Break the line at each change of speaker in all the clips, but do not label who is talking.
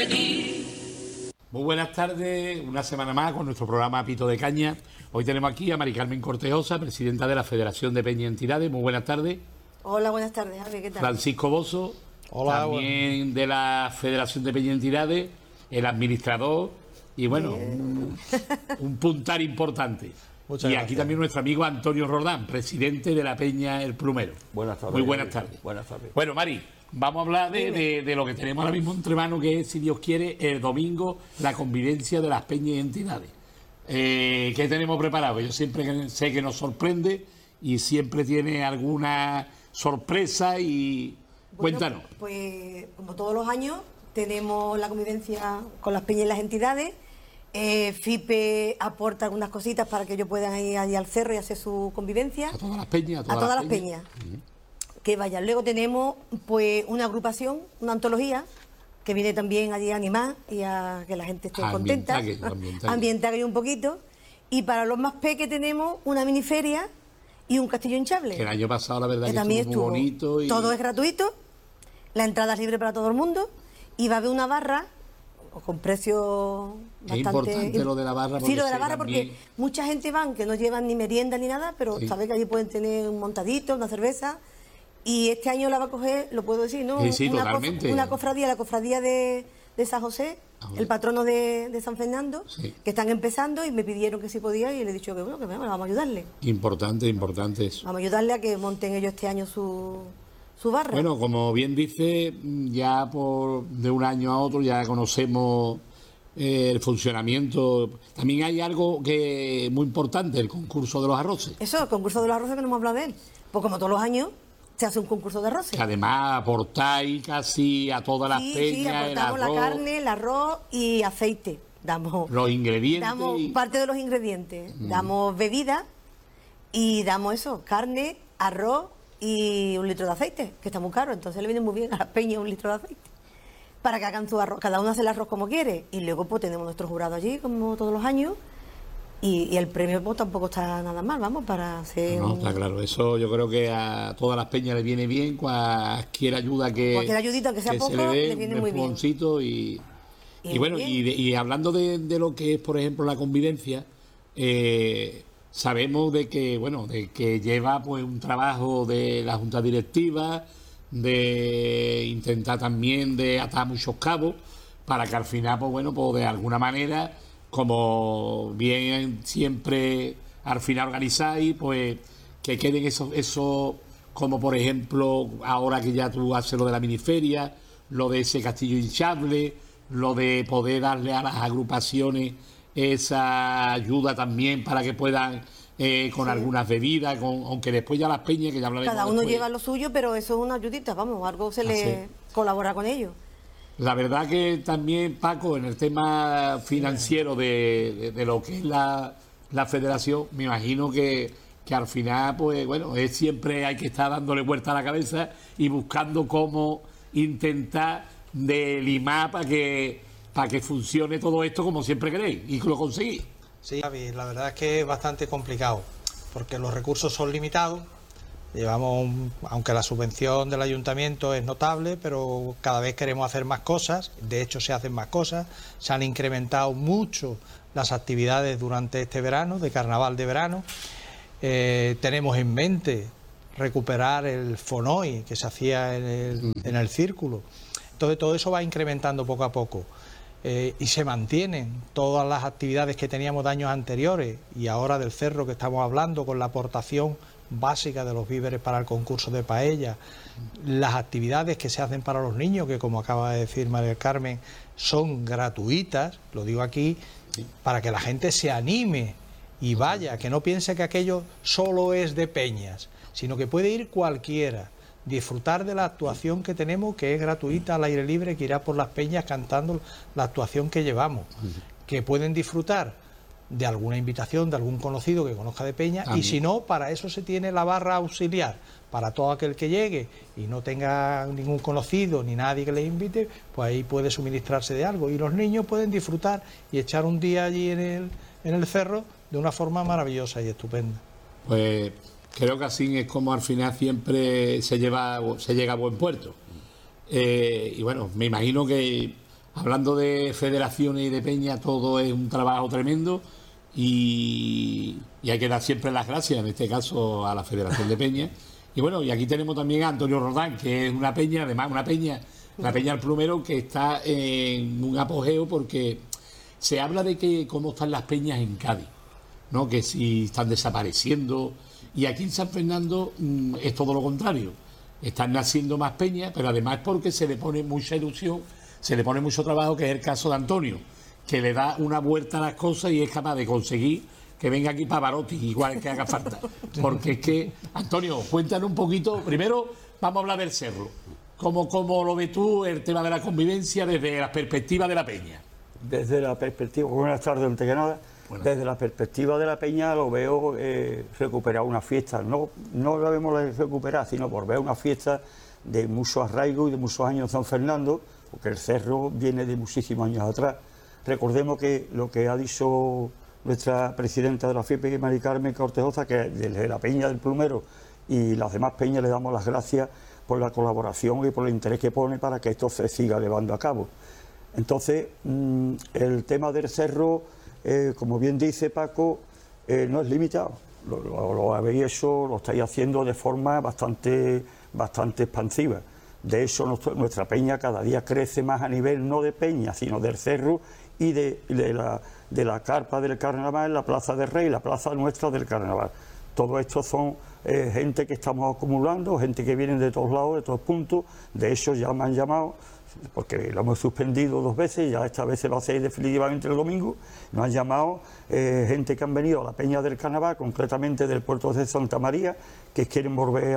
Muy buenas tardes, una semana más con nuestro programa Pito de Caña. Hoy tenemos aquí a Mari Carmen Cortejosa, presidenta de la Federación de Peñas y Entidades. Muy buenas tardes.
Hola, buenas tardes, Javi, ¿qué tal?
Francisco Bozo, también bueno, de la Federación de Peñas y Entidades, el administrador y bueno, un puntal importante. Muchas gracias. Aquí también nuestro amigo Antonio Roldán, presidente de la Peña El Plumero.
Buenas tardes.
Muy buenas tardes.
Buenas tardes.
Bueno, Mari, vamos a hablar de lo que tenemos ahora mismo entre manos, que es, si Dios quiere, el domingo, la convivencia de las peñas y entidades. ¿Qué tenemos preparado? Yo siempre sé que nos sorprende y siempre tiene alguna sorpresa y...
Bueno,
cuéntanos.
Pues como todos los años tenemos la convivencia con las peñas y las entidades. FIPE aporta algunas cositas para que ellos puedan ir allí al cerro y hacer su convivencia.
A todas las peñas.
A todas las peñas. Que vayan. Luego tenemos pues una agrupación, una antología, que viene también allí a animar y a que la gente esté contenta. Ambientar un poquito. Y para los más pequeños tenemos una miniferia y un castillo hinchable.
Que el año pasado la verdad que
también
estuvo muy bonito.
Todo es gratuito, la entrada es libre para todo el mundo y va a haber una barra con precios bastante...
Es importante lo de la barra.
Sí, lo de la barra porque mucha gente van que no llevan ni merienda ni nada, pero sabe que allí pueden tener un montadito, una cerveza. Y este año la va a coger, lo puedo decir, ¿no?
Sí, totalmente.
Una cofradía, la cofradía de San José, el patrono de San Fernando, que están empezando y me pidieron que si podía y le he dicho que bueno, que vamos a ayudarle.
Importante eso.
Vamos a ayudarle a que monten ellos este año su barra.
Bueno, como bien dice, ya de un año a otro ya conocemos el funcionamiento. También hay algo que es muy importante, el concurso de los arroces.
Eso, el concurso de los arroces, que no hemos hablado de él. Pues como todos los años se hace un concurso de arroces.
Que además aportáis casi a todas las peñas.
Sí, aportamos la carne, el arroz y aceite. Damos
los ingredientes.
Damos parte de los ingredientes. Damos bebida y damos eso, carne, arroz y 1 litro de aceite, que está muy caro. Entonces le viene muy bien a las peñas 1 litro de aceite. Para que hagan su arroz. Cada uno hace el arroz como quiere. Y luego pues tenemos nuestro jurado allí, como todos los años. Y el premio pues tampoco está nada mal, vamos, para hacer...
No, está claro, eso yo creo que a todas las peñas le viene bien, cualquier ayuda
cualquier ayudita que sea poco, le viene muy bien.
Y bueno, y hablando de lo que es, por ejemplo, la convivencia, sabemos de que lleva pues un trabajo de la Junta Directiva, de intentar también de atar muchos cabos, para que al final, pues bueno, pues de alguna manera... como bien siempre al final organizáis, pues que queden eso como por ejemplo ahora que ya tú haces lo de la miniferia, lo de ese castillo hinchable, lo de poder darle a las agrupaciones esa ayuda también para que puedan con algunas bebidas, aunque después ya las peñas, que ya hablaremos
cada uno
después.
Lleva lo suyo, pero eso es una ayudita, vamos, algo se le colabora con ellos.
La verdad que también, Paco, en el tema financiero de lo que es la federación, me imagino que al final, pues bueno, siempre hay que estar dándole vuelta a la cabeza y buscando cómo intentar limar para que funcione todo esto como siempre queréis y que lo conseguís.
Sí, Javi, la verdad es que es bastante complicado, porque los recursos son limitados. Aunque la subvención del ayuntamiento es notable, pero cada vez queremos hacer más cosas, de hecho se hacen más cosas, se han incrementado mucho las actividades durante este verano, de carnaval de verano. Tenemos en mente recuperar el FONOI que se hacía en el círculo. Entonces todo eso va incrementando poco a poco. Y se mantienen todas las actividades que teníamos de años anteriores y ahora del cerro que estamos hablando, con la aportación básica de los víveres para el concurso de paella, las actividades que se hacen para los niños, que como acaba de decir María del Carmen, son gratuitas, lo digo aquí, para que la gente se anime y vaya, que no piense que aquello solo es de peñas, sino que puede ir cualquiera, disfrutar de la actuación que tenemos, que es gratuita, al aire libre, que irá por las peñas cantando la actuación que llevamos, que pueden disfrutar de alguna invitación de algún conocido que conozca de peña, y si no, para eso se tiene la barra auxiliar, para todo aquel que llegue y no tenga ningún conocido ni nadie que le invite, pues ahí puede suministrarse de algo, y los niños pueden disfrutar y echar un día allí en el cerro de una forma maravillosa y estupenda.
Pues creo que así es como al final siempre se llega a buen puerto. Y bueno, me imagino que hablando de federaciones y de peñas, todo es un trabajo tremendo y hay que dar siempre las gracias, en este caso a la Federación de Peñas. Y bueno, y aquí tenemos también a Antonio Rodán, que es una peña, además una peña, la Peña del Plumero, que está en un apogeo porque se habla de que cómo están las peñas en Cádiz, ¿no? Que si están desapareciendo. Y aquí en San Fernando es todo lo contrario. Están naciendo más peñas, pero además porque se le pone mucha ilusión, se le pone mucho trabajo, que es el caso de Antonio, que le da una vuelta a las cosas y es capaz de conseguir que venga aquí Pavarotti, igual que haga falta. Porque es que, Antonio, cuéntanos un poquito. Primero, vamos a hablar del cerro. ¿Cómo lo ves tú el tema de la convivencia desde la perspectiva de la peña?
Desde la perspectiva, buenas tardes, antes que nada. Bueno. Desde la perspectiva de la peña lo veo recuperar una fiesta. No la vemos recuperar, sino por ver una fiesta de mucho arraigo y de muchos años en San Fernando, porque el cerro viene de muchísimos años atrás. Recordemos que lo que ha dicho nuestra presidenta de la FIPE, Mari Carmen Cortejosa, que desde la Peña del Plumero y las demás peñas le damos las gracias por la colaboración y por el interés que pone para que esto se siga llevando a cabo. Entonces, el tema del cerro, como bien dice Paco, no es limitado. Lo habéis hecho, lo estáis haciendo de forma bastante expansiva. De hecho, nuestra peña cada día crece más a nivel no de peña, sino del cerro y de la carpa del carnaval, la plaza del Rey, la plaza nuestra del carnaval. Todo esto son gente que estamos acumulando, gente que viene de todos lados, de todos puntos. De hecho, ya me han llamado, porque lo hemos suspendido 2 veces, ya esta vez se va a hacer definitivamente el domingo. Nos han llamado gente que han venido a la Peña del Carnaval, concretamente del puerto de Santa María, que quieren volver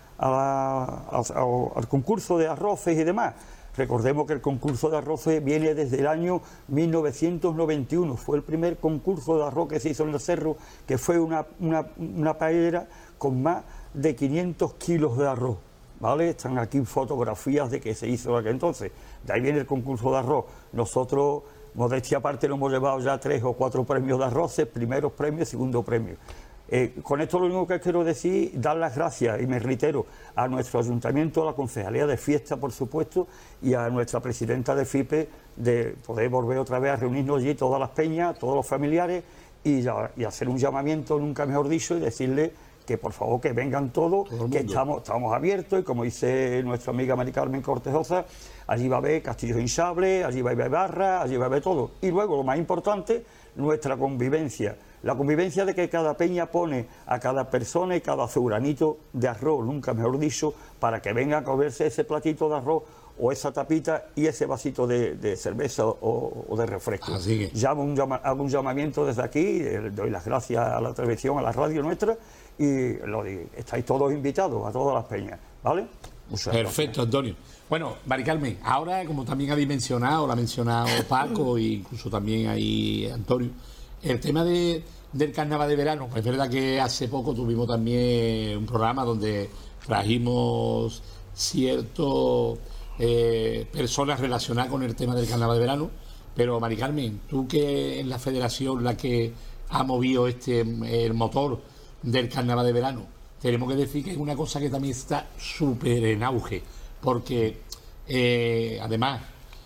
al concurso de arroces y demás. Recordemos que el concurso de arroces viene desde el año 1991, fue el primer concurso de arroz que se hizo en el cerro, que fue una paellera con más de 500 kilos de arroz, ¿vale? Están aquí fotografías de que se hizo aquel entonces. De ahí viene el concurso de arroz. Nosotros, modestia aparte, lo hemos llevado ya 3 o 4 premios de arroces, primeros premios, segundo premio. Con esto lo único que quiero decir, dar las gracias, y me reitero, a nuestro ayuntamiento, a la Concejalía de Fiesta, por supuesto, y a nuestra presidenta de FIPE, de poder volver otra vez a reunirnos allí, todas las peñas, todos los familiares, y hacer un llamamiento, nunca mejor dicho, y decirle que por favor que vengan todos, que estamos abiertos, y como dice nuestra amiga Mari Carmen Cortejosa, allí va a haber castillos hinchables, allí va a haber barras, allí va a haber todo. Y luego, lo más importante, nuestra convivencia. La convivencia de que cada peña pone a cada persona y cada su granito de arroz, nunca mejor dicho, para que vengan a comerse ese platito de arroz o esa tapita y ese vasito de cerveza o de refresco.
Así que
Hago un llamamiento desde aquí, doy las gracias a la televisión, a la radio nuestra, y estáis todos invitados, a todas las peñas, ¿vale?
Muchas Perfecto, gracias. Antonio. Bueno, Mari Carmen, ahora, como también habéis mencionado, lo ha mencionado Paco e incluso también ahí Antonio, el tema del carnaval de verano. Es verdad que hace poco tuvimos también un programa donde trajimos ciertas personas relacionadas con el tema del carnaval de verano, pero Mari Carmen, tú que es la federación la que ha movido el motor del carnaval de verano, tenemos que decir que es una cosa que también está súper en auge, porque además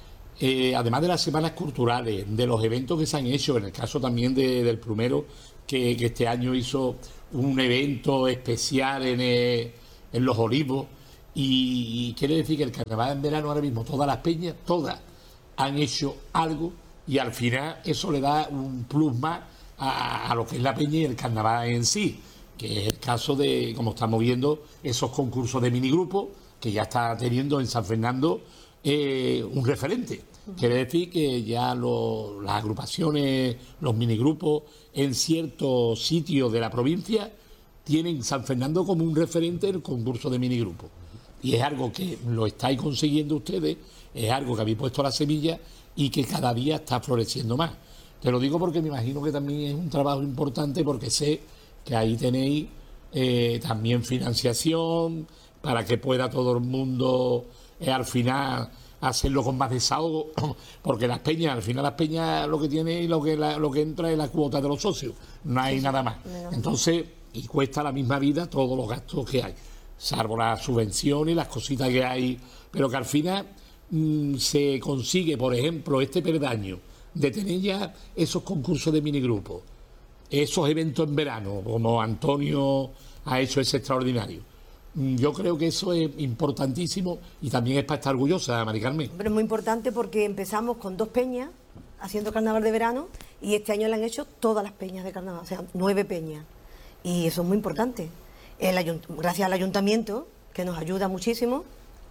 de las semanas culturales, de los eventos que se han hecho, en el caso también del Plumero, que este año hizo un evento especial en Los Olivos, y quiere decir que el carnaval en verano ahora mismo, todas las peñas, todas han hecho algo, y al final eso le da un plus más a lo que es la peña y el carnaval en sí, que es el caso de, como estamos viendo, esos concursos de minigrupos que ya está teniendo en San Fernando un referente. Quiere decir que ya las agrupaciones, los minigrupos en ciertos sitios de la provincia tienen San Fernando como un referente en el concurso de minigrupos. Y es algo que lo estáis consiguiendo ustedes, es algo que habéis puesto la semilla y que cada día está floreciendo más. Te lo digo porque me imagino que también es un trabajo importante, porque sé que ahí tenéis también financiación para que pueda todo el mundo al final hacerlo con más desahogo, porque las peñas, al final las peñas lo que tiene y lo que entra es la cuota de los socios, no hay nada más. Entonces, y cuesta la misma vida todos los gastos que hay, salvo las subvenciones y las cositas que hay, pero que al final se consigue, por ejemplo, este perdaño, de tener ya esos concursos de minigrupo, esos eventos en verano, como Antonio ha hecho ese extraordinario, yo creo que eso es importantísimo y también es para estar orgullosa, Mari Carmen.
Pero es muy importante porque empezamos con 2 peñas haciendo carnaval de verano y este año le han hecho todas las peñas de carnaval, o sea, 9 peñas. Y eso es muy importante. Gracias al ayuntamiento, que nos ayuda muchísimo,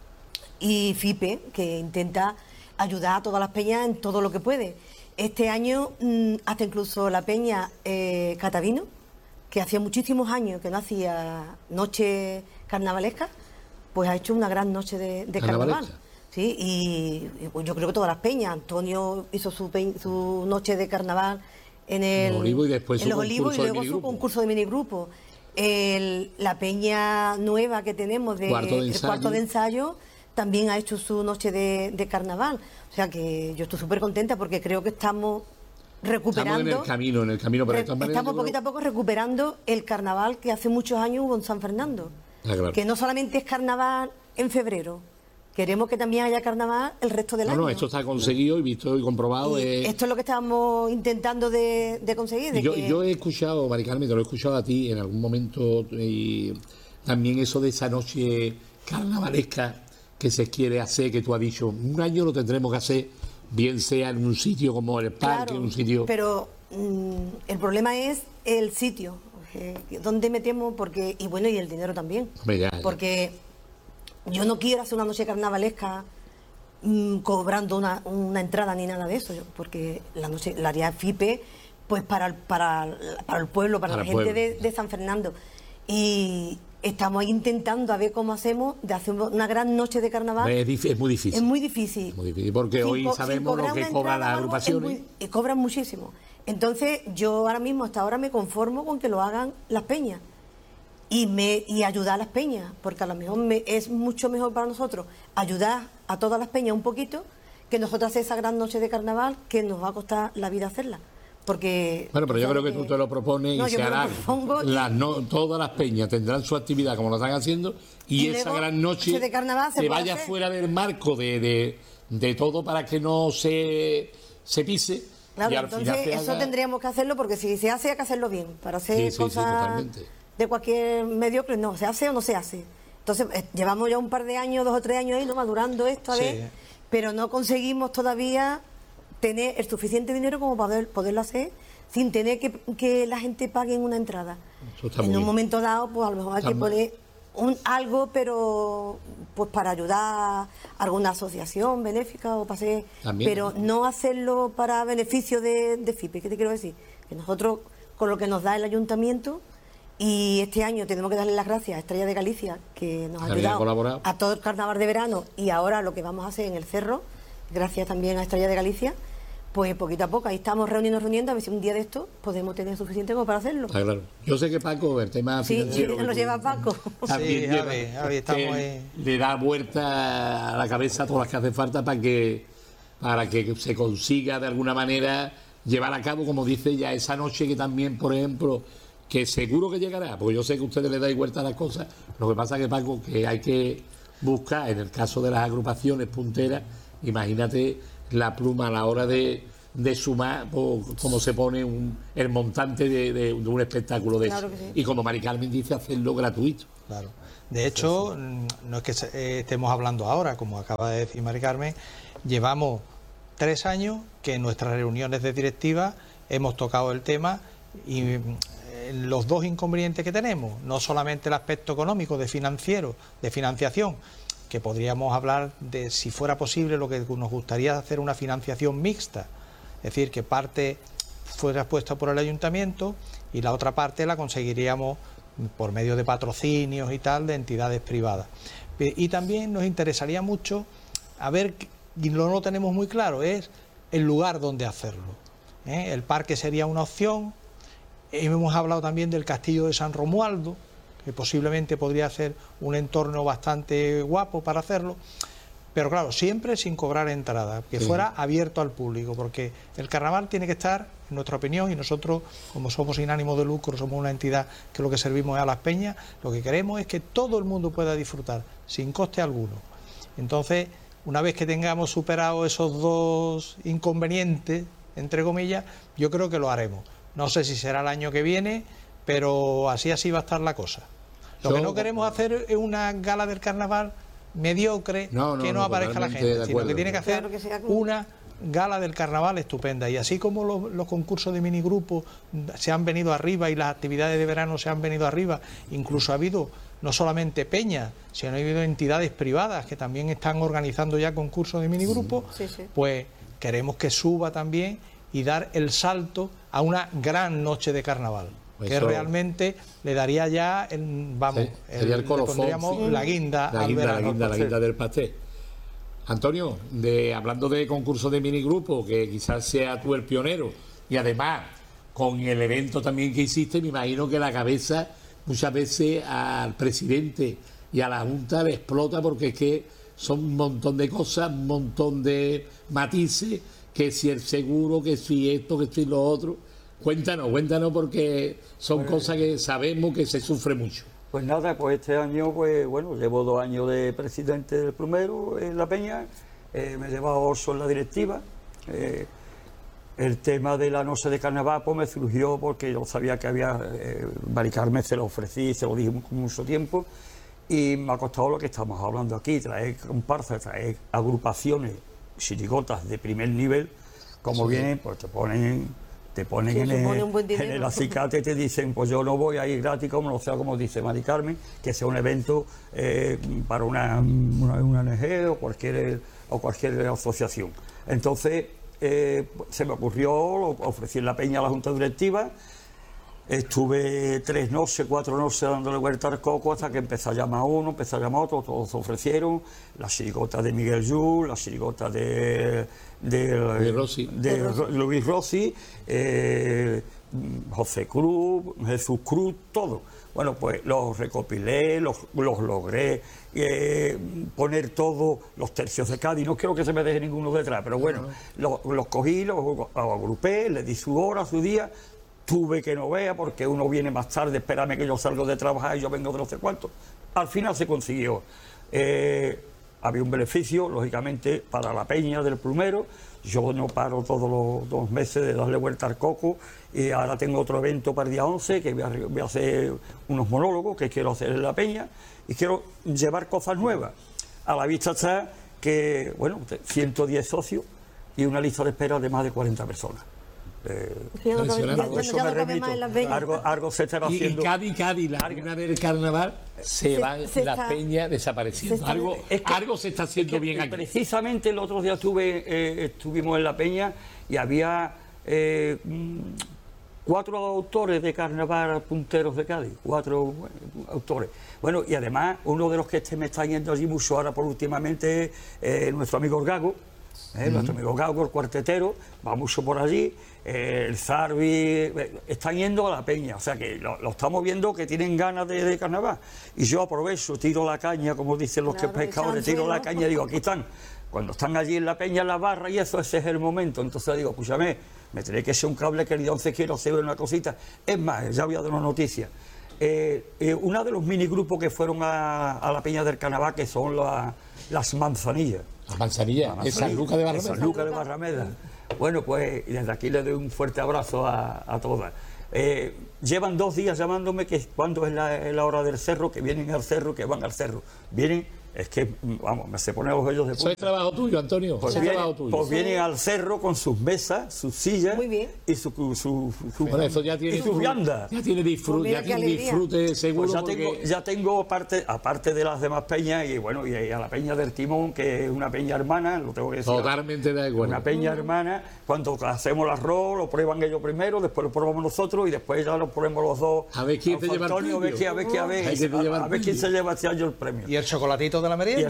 y FIPE, que intenta ayudar a todas las peñas en todo lo que puede. Este año, hasta incluso la peña Catavino, que hacía muchísimos años que no hacía noche carnavalesca, pues ha hecho una gran noche de carnaval. Sí, y yo creo que todas las peñas. Antonio hizo su noche de carnaval en
Los Olivos y después
en Los Olivos y luego su concurso de minigrupo. La peña nueva que tenemos el cuarto de ensayo también ha hecho su noche de carnaval. O sea que yo estoy súper contenta porque creo que estamos recuperando.
Estamos en el camino, pero
estamos poquito a poco recuperando el carnaval que hace muchos años hubo en San Fernando.
Claro.
Que no solamente es carnaval en febrero. Queremos que también haya carnaval el resto del año.
No, esto está conseguido y visto y comprobado.
Esto es lo que estamos intentando de conseguir.
Yo he escuchado, Mari Carmen, te lo he escuchado a ti en algún momento, y también eso de esa noche carnavalesca que se quiere hacer, que tú has dicho, un año lo tendremos que hacer, bien sea en un sitio como el parque,
claro,
en un sitio...
Pero el problema es el sitio, dónde metemos, y bueno, y el dinero también.
Hombre, ya.
Porque yo no quiero hacer una noche carnavalesca cobrando una entrada ni nada de eso, porque la noche la haría FIPE pues para el pueblo, para la gente de San Fernando. Y estamos ahí intentando a ver cómo hacemos de hacer una gran noche de carnaval.
Es muy difícil.
Es muy difícil.
Es muy difícil porque hoy sabemos lo que cobran las agrupaciones.
Cobran muchísimo. Entonces yo ahora mismo, hasta ahora, me conformo con que lo hagan las peñas. Y ayudar a las peñas, porque a lo mejor es mucho mejor para nosotros ayudar a todas las peñas un poquito que nosotros hacer esa gran noche de carnaval que nos va a costar la vida hacerla. Porque
bueno, pero yo creo que tú te lo propones y se hará. Todas las peñas tendrán su actividad como lo están haciendo y esa gran noche
de carnaval
que vaya fuera del marco de todo para que no se pise.
Claro, entonces eso tendríamos que hacerlo porque si se hace hay que hacerlo bien. Para hacer cosas de cualquier mediocre, no, se hace o no se hace. Entonces llevamos ya un par de años, 2 o 3 años ahí, ¿no? Madurando esto, pero no conseguimos todavía tener el suficiente dinero como para poderlo hacer sin tener que la gente pague en una entrada. En un momento dado, pues a lo mejor hay que poner algo, pero pues para ayudar a alguna asociación benéfica o para hacer, pero no hacerlo para beneficio de FIPE. ¿Qué te quiero decir? Que nosotros, con lo que nos da el ayuntamiento, y este año tenemos que darle las gracias a Estrella de Galicia, que nos ha ayudado a todo el carnaval de verano, y ahora lo que vamos a hacer en el Cerro, gracias también a Estrella de Galicia, pues poquito a poco, ahí estamos reuniendo, a ver si un día de esto podemos tener suficiente como para hacerlo.
Claro. Yo sé que Paco, el tema financiero...
Sí, lo lleva Paco.
También estamos le da vuelta a la cabeza a todas las que hace falta para que se consiga de alguna manera llevar a cabo, como dice ya, esa noche que también, por ejemplo, que seguro que llegará, porque yo sé que a ustedes le dais vuelta a las cosas, lo que pasa que, Paco, que hay que buscar, en el caso de las agrupaciones punteras, imagínate la pluma a la hora de sumar, como se pone el montante de un espectáculo de eso. Sí. Y como Mari Carmen dice, hacerlo gratuito.
Claro. De hecho, no es que estemos hablando ahora, como acaba de decir Mari Carmen, llevamos 3 años que en nuestras reuniones de directiva hemos tocado el tema y los 2 inconvenientes que tenemos, no solamente el aspecto económico, de financiación, que podríamos hablar de, si fuera posible, lo que nos gustaría hacer una financiación mixta, es decir, que parte fuera puesta por el ayuntamiento y la otra parte la conseguiríamos por medio de patrocinios y tal de entidades privadas. Y también nos interesaría mucho, a ver, y no lo tenemos muy claro, es el lugar donde hacerlo. El parque sería una opción. Hemos hablado también del castillo de San Romualdo, que posiblemente podría ser un entorno bastante guapo para hacerlo, pero claro, siempre sin cobrar entrada, que fuera abierto al público, porque el carnaval tiene que estar, en nuestra opinión, y nosotros, como somos sin ánimo de lucro, somos una entidad que lo que servimos es a las peñas, lo que queremos es que todo el mundo pueda disfrutar, sin coste alguno. Entonces, una vez que tengamos superado esos dos inconvenientes, entre comillas, yo creo que lo haremos. No sé si será el año que viene, pero así va a estar la cosa. Lo que no queremos hacer es una gala del carnaval mediocre, que no aparezca la gente, sino que tiene que hacer una gala del carnaval estupenda. Y así como los concursos de minigrupo se han venido arriba y las actividades de verano se han venido arriba, incluso ha habido no solamente peñas, sino ha habido entidades privadas que también están organizando ya concursos de minigrupo, pues queremos que suba también y dar el salto a una gran noche de carnaval. Que realmente le daría ya
sería el colofón,
le pondríamos la guinda al verano.
La guinda del pastel. Antonio, hablando de concursos de minigrupo, que quizás sea tú el pionero, y además con el evento también que hiciste, me imagino que la cabeza muchas veces al presidente y a la Junta le explota, porque es que son un montón de cosas, un montón de matices, que si el seguro, que si esto, que si lo otro. Cuéntanos, porque son cosas que sabemos que se sufre mucho.
Pues nada, pues este año, pues bueno, llevo 2 años de presidente del Plumero en La Peña, me he llevado 8 en la directiva. El tema de la noche de carnaval pues me surgió porque yo sabía que había, Mari Carmen se lo ofrecí, se lo dije con mucho tiempo, y me ha costado lo que estamos hablando aquí, traer comparsas, traer agrupaciones, chirigotas de primer nivel, como vienen, pues te ponen en el acicate y te dicen, pues yo no voy a ir gratis, como no sea, como dice Mari Carmen, que sea un evento para una ONG o cualquier asociación. Entonces se me ocurrió, lo ofrecí en La Peña a la Junta Directiva, estuve 3 noches, 4 noches dándole vuelta al coco hasta que empezó a llamar uno, empezó a llamar otro, todos se ofrecieron, las chirigotas de Miguel Yu, las chirigotas de Luis Rossi, José Cruz, Jesús Cruz, todo. Bueno, pues los recopilé, los logré poner todos los tercios de Cádiz. No quiero que se me deje ninguno detrás, pero bueno, los cogí, los agrupé, les di su hora, su día. Tuve que no vea porque uno viene más tarde, espérame que yo salgo de trabajar y yo vengo de no sé cuánto. Al final se consiguió. Había un beneficio, lógicamente, para la Peña del Plumero. Yo no paro todos los 2 meses de darle vuelta al coco. Y ahora tengo otro evento para el día 11, que voy a hacer unos monólogos que quiero hacer en la Peña y quiero llevar cosas nuevas. A la vista está que, bueno, 110 socios y una lista de espera de más de 40 personas. Eso me remito. Algo se estará haciendo.
Y Cádiz, la reina del carnaval, las peñas desapareciendo. Algo se está haciendo bien aquí.
Precisamente el otro día estuvimos en La Peña y había 4 autores de carnaval punteros de Cádiz, 4 autores. Bueno, y además uno de los que me está yendo allí mucho ahora por últimamente es nuestro amigo Gago. Nuestro amigo Gago, el cuartetero, va mucho por allí, el Zarbi, están yendo a La Peña, o sea que lo estamos viendo que tienen ganas de carnaval. Y yo aprovecho, tiro la caña, como dicen los pescadores, tiro la caña y digo, aquí están. Cuando están allí en La Peña, en la barra y eso, ese es el momento. Entonces digo, escúchame, me tenéis que ser un cable que el día 11 quiero hacer una cosita. Es más, ya voy a dar una noticia. Uno de los minigrupos que fueron a La Peña del Carnaval, que son las manzanillas.
Las manzanillas, es San Lucas de Barrameda.
San Lucas de Barrameda. Bueno, pues desde aquí les doy un fuerte abrazo a todas. Llevan 2 días llamándome que cuando es la hora del cerro, que vienen al cerro, que van al cerro. Vienen, es que, vamos, me se ponen los vellos de punta.
Eso es trabajo tuyo, Antonio.
Pues vienen al cerro con sus mesas, sus sillas y su
bueno, eso ya tiene
vianda.
Ya tiene disfrute seguro.
Pues ya tengo aparte de las demás peñas y bueno, y a la Peña del Timón, que es una peña hermana, lo tengo que decir.
Totalmente de acuerdo.
Una peña hermana, cuando hacemos el arroz, lo prueban ellos primero, después lo probamos nosotros y después ya lo probemos los dos.
A ver quién te lleva el premio.
A ver quién se lleva este año el premio.
Y el chocolatito de la merienda.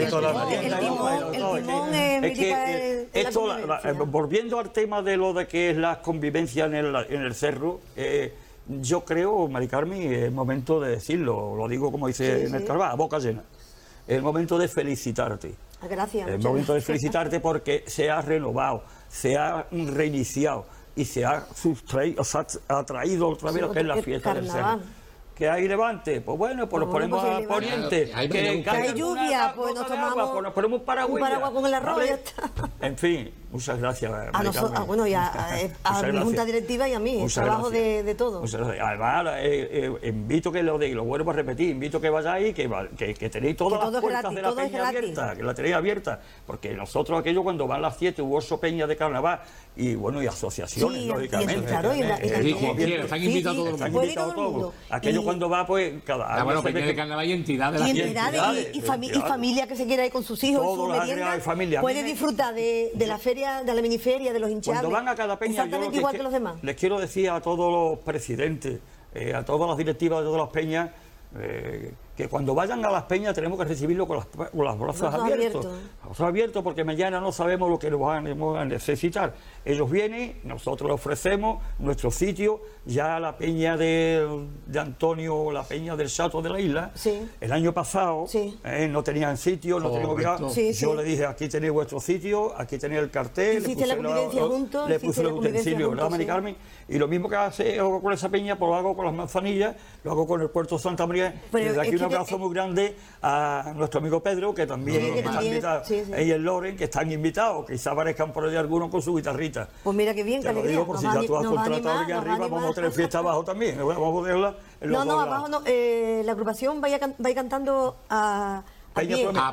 Volviendo al tema de lo de que es la convivencia en el cerro, yo creo, Mari Carmen, es el momento de decirlo, lo digo como dice en el carnaval, a boca llena. Es el momento de felicitarte.
Gracias.
Es el momento de felicitarte porque se ha renovado, se ha reiniciado y se ha sustraído, o sea, ha traído otra vez lo que es la fiesta del cerro. que hay levante, pues bueno, pues nos ponemos a poniente.
Hay
Que
lluvia,
lluvia,
pues nos tomamos
pues nos ponemos un paraguas.
un paraguas con el arroz y
¿vale?
ya está.
En fin, muchas gracias.
A nosotros, bueno, y a mi junta directiva y a mí, el trabajo de todos.
Muchas gracias. Además, invito que lo vuelvo a repetir, invito que vayáis, que tenéis todas las puertas de la peña abiertas, que la tenéis abierta, porque nosotros aquello cuando van las 7 u 8 peñas de carnaval y bueno, y asociaciones,
Sí,
lógicamente.
claro,
están invitados
Están
todos.
invitados todos. Aquello cuando va, pues cada año.
Bueno, peña de carnaval y entidades.
Y entidades y familia que se quiera ir con sus hijos y sus meriendas, puede disfrutar de la feria, de la miniferia, de los hinchables.
Cuando van a cada peña,
exactamente igual que los demás.
Les quiero decir a todos los presidentes, a todas las directivas de todas las peñas, que cuando vayan a las peñas tenemos que recibirlo con los brazos abiertos. Brazos abiertos, porque mañana no sabemos lo que nos van a necesitar. Ellos vienen, nosotros les ofrecemos nuestro sitio, ya la peña de Antonio, la peña del Chato de la Isla, el año pasado no tenían sitio, no tenían ubicado. Yo le dije, aquí tenéis vuestro sitio, aquí tenéis el cartel,
le
puse los utensilios, ¿verdad, Mari Carmen? Y lo mismo que hago con esa peña, pues lo hago con las manzanillas, lo hago con el Puerto Santa María. Desde aquí un abrazo muy grande a nuestro amigo Pedro, que también está invitado, y el Loren, que están invitados, quizá aparezcan por ahí algunos con su guitarrita.
Pues mira qué bien,
te lo digo por si ya tú has contratado aquí arriba, vamos a tener fiesta abajo también, vamos a verla en los dos lados.
Abajo no, la agrupación vaya cantando a pie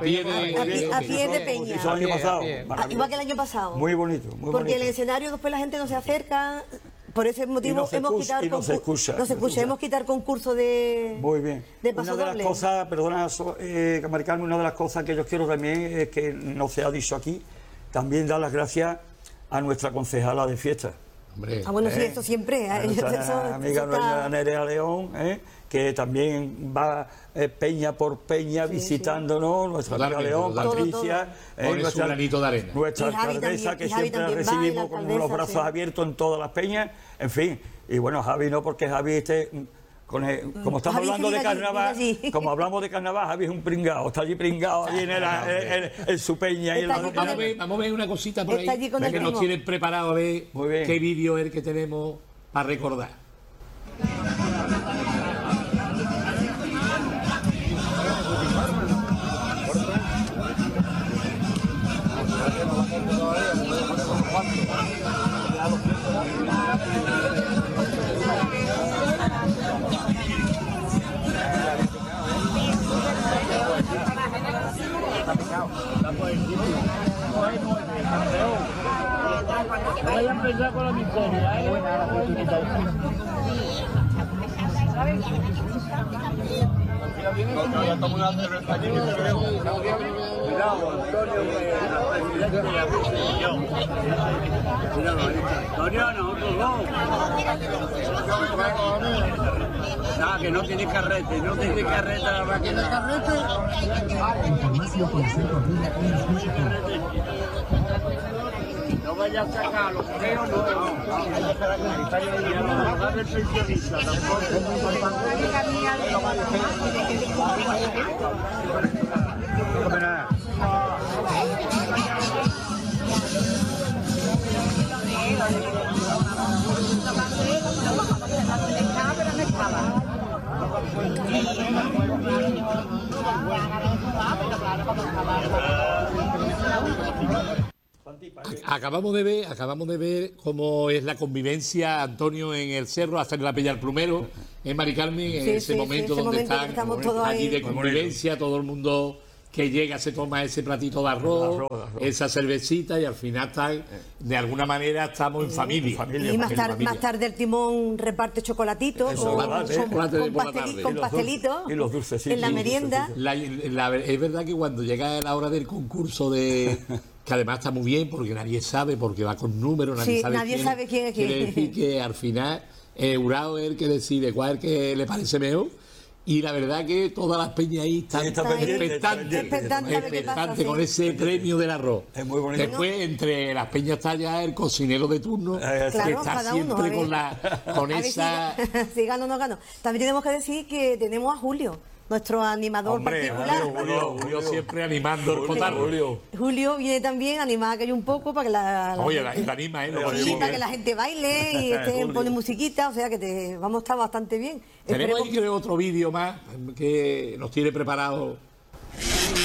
de peña.
El año pasado.
Igual que el año pasado.
Muy bonito, muy
porque
bonito.
el escenario después la gente no se acerca. Por ese motivo hemos quitado hemos quitado el concurso de
muy bien.
De paso
una de
doble.
las cosas, perdona, Mari Carmen, una de las cosas que yo quiero también es que no se ha dicho aquí, también dar las gracias a nuestra concejala de fiesta.
Hombre,
bueno, sí, esto siempre.
Amiga nuestra Nerea León, que también va peña por peña visitándonos, nuestra amiga León, Patricia,
nuestra granito de arena.
Nuestra alcaldesa, que siempre la recibimos con los brazos abiertos en todas las peñas, en fin. Y bueno, Javi no, porque Javi como estamos hablando de carnaval, como hablamos de carnaval, Javi es un pringao, está allí pringao, allí en su peña.
Vamos a ver una cosita por ahí, que nos tienen preparado a ver qué vídeo es el que tenemos para recordar.
No vayan a empezar con la miseria, Cuidado, Antonio, Antonio, nosotros dos. Nada, que no tiene carrete, la máquina. No vaya a sacar los feos, no. A ver, pensionista,
Acabamos de ver cómo es la convivencia, Antonio, en el cerro, hasta en la Peña del Plumero, en Mari Carmen, en ese momento donde están allí de convivencia, todo el mundo que llega se toma ese platito de arroz, esa cervecita, y al final de alguna manera estamos en familia.
Y más tarde el timón reparte chocolatitos con pastelitos
y los dulcecitos
en la merienda.
Es verdad que cuando llega la hora del concurso que además está muy bien porque nadie sabe, porque va con números, nadie sabe quién es quién. Quiere decir que al final Urao es el que decide cuál es el que le parece mejor. Y la verdad que todas las peñas ahí están expectantes con ese premio del arroz.
Es muy bonito.
Después, entre las peñas está ya el cocinero de turno, que está siempre con esa...
Si gano o no gano. También tenemos que decir que tenemos a Julio. nuestro animador
Hombre,
particular.
Julio siempre animando el cotarro.
Julio viene también a animar aquello un poco para que
Oye, la gente anima, ¿eh?
sí, para que la gente baile y pone musiquita, o sea que vamos a estar bastante bien.
Tenemos ahí creo otro vídeo más que nos tiene preparado